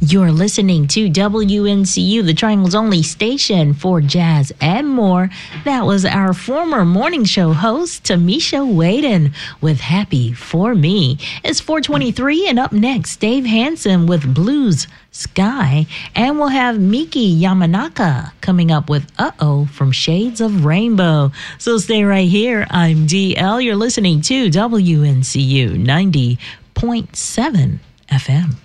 You're listening to WNCU, the Triangle's only station for jazz and more. That was our former morning show host, Tamisha Waden, with Happy For Me. It's 4:23, and up next, Dave Hansen with Blues Sky. And we'll have Miki Yamanaka coming up with Uh-Oh from Shades of Rainbow. So stay right here. I'm DL. You're listening to WNCU 90.7 FM.